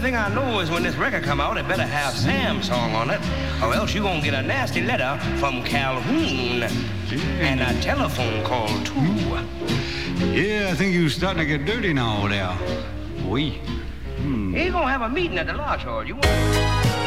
thing I know is when this record come out, it better have Sam's song on it, or else you gonna get a nasty letter from Calhoun and a telephone call too. Yeah, I think you're starting to get dirty now there. Oui. He's gonna have a meeting at the lodge hall. You want...